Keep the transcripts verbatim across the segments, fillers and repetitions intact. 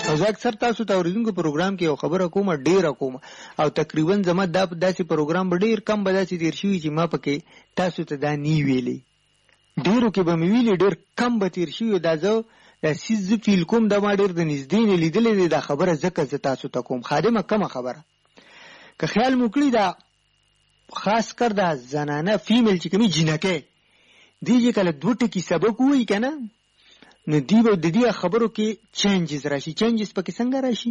او زه اکثر تاسو ته اوریدونکو پروګرام کې یو خبره کومه ډیره کومه او تقریبا زما دا داسې پروګرام به ډیر کم به داسې تیر شوي چې ما پکې تاسو ته دا نی ویلې ډیرو کې به مې ویلې ډیر کم به تیر شوي دا زه دا سیز زه فیل کوم دا ما ډیر د نږدې نه لیدلې دی دا خبره ځکه زه تاسو ته کوم خادمه کمه خبره که خیال مو کړي دا خاص کر دا زنانه فیمیل چې کومې جینکې دی چې کله دوه ټکي سبق وایي که نه نو دی به د دې خبرو کې چینجز راشي چینجز پکې څنګه راشي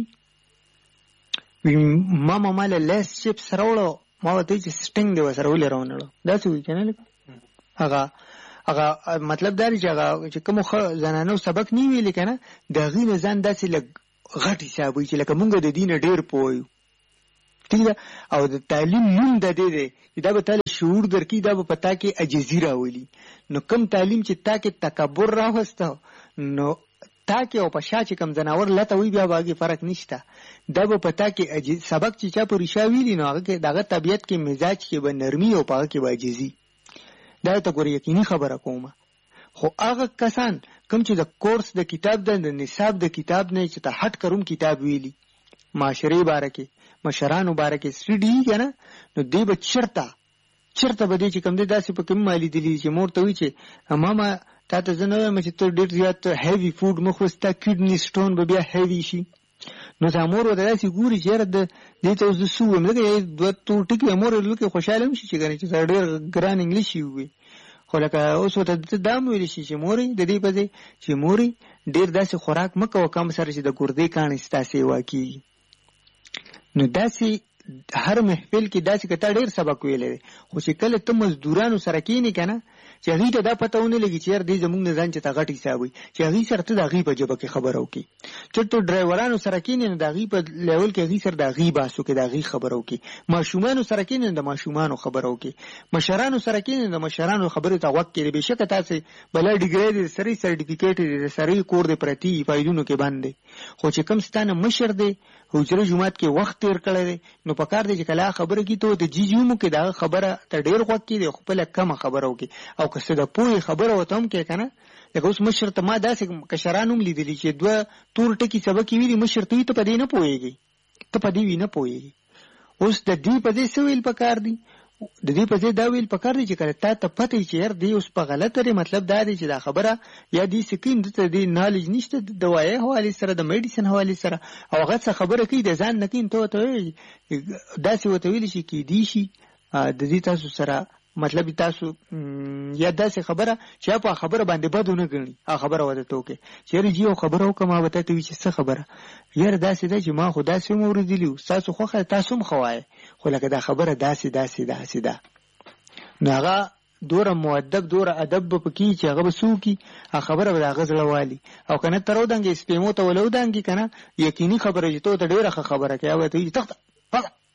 ما ما ماله لیس چپس راوړو ما ورته چې سټینګ دی ورسره ولې راونړو داسې وایي که نه هغه هغه مطلب دا دی چې هغه چې کومو زنانو سبق نه ویلي که نه د هغې نه ځان داسې لږ غټ حساب وي چې لکه مونږ د دې نه ډېر پوه یو ٹھیک ده او د تعلیم نوم د دې دی چې دا به تا له شعور درکړي دا به په تا کې عجزي راولي نو کم تعلیم چې تا کې تکبر راوسته نو تا کې او په شا چې کم ځناور لته وي بیا به هغې فرق نشته دا به په تا کې سبق چې چا په ریښه ویلي نو هغه کې د هغه طبیعت کې مزاج کې به نرمي او په هغه کې به عجزي دا ته ګوره یقیني خبره کومه خو هغه کسان کوم چې د کورس د کتاب د نصاب د کتاب نه چې ته هټ کروم کتاب ویلي معاشرې باره کې مشرانو باره کې سټډي که نه نو دی به چرته چرته به دی چې کوم دی داسې په کوم ما لیدلي چې مور ته وایي چې ماما تا ته زه نه وایم چې ته ډېر زیات هیوي فوډ مه خورې ستا کډني سټون به بیا هیوي شي نو دا مور ورته داسې ګوري چې یاره د دې ته اوس زه څه ووایم ځکه دوه تور ټکي مور ورته خوشحاله هم شي چې که نه چې سره ډېر ګران انګلیش یې ووایي خو لکه اوس ورته ته دا هم ویلی شي چې مورې د دې په ځای چې مورې ډېر داسې خوراک مه کوه کم سره چې د ګردې کاڼې ستا سیوا کېږي نو داسې هر محفل کې داسې که تا ډېر سبق ویلی دی خو چې کله ته مزدورانو سره کښېنې که نه چې هغې ته دا پته ونه لګي چې یار دی زمونږ نه ځان چې ته غټ حساب وي چې هغې سره ته د هغې په ژبه کې خبره وکړي چې ته ډرایورانو سره کښېنې نو د هغې په لیول کې هغې سره د هغې بحث وکړي د هغې خبره وکړي ماشومانو سره کښېنې نو د ماشومانو خبره وکړي مشرانو سره کښېنې نو د مشرانو خبرې ته غوږ کړي بېشکه تاسې بله ډیګرۍ دی د سرۍ سرټیفیکېټ دی د سرۍ کور دی پرتي فایلونو کې بند دی خو چې کوم ستا نه مشر دی حجره جومات کې وخت تیر کړی دی نو په کار دی چې کله خبره کړي ته د جیجیومو کې د هغه خبره ته ډېر غوږ کړي خپله کمه خبره وکړي او که څه د پوهې خبره ورته هم کوې که نه لکه اوس مشر ته ما داسې کشران هم لیدلي چې دوه تور ټکي سبق یې ویلي مشر ته وي ته په دې نه پوهېږي ته په دې وي نه پوهېږي اوس د دې په دې څه ویل پکار دي د دې په ځای دا ویل پکار دی چې کله تا ته پته وي چې یار دی اوس په غلطه دی مطلب دا دی چې دا خبره یا دې څه کوي دته دې نالج نشته د دوایي حوالې سره د میډیسن حوالې سره او هغه څه خبره کوي د ځان نه کوي ته ورته وایي داسې ورته ویلی شي کېدی شي د دې تاسو سره مطلب تاسو یا داسې خبره چې په خبره باندې بد ونه ګڼي هغه خبره ورته ته وکړې چې یاره جي یو خبره وکړه ما به تا ته وي چې څه خبره یاره داسې ده چې ما خو داسې هم اورېدلي وو ستاسو خوښه تاسو هم ښه وایئ خو لکه دا خبره داسې داسې داسې ده نو هغه دوره مؤدب دوره ادب به پکې چې هغه به څه وکړي هغه خبره به د هغه زړه والي او که نه ته راودانګې سپېمو ته ولودانګې که نه یقیني خبره چې ته ورته ډېره ښه خبره کوې هغه به ته وایي تخته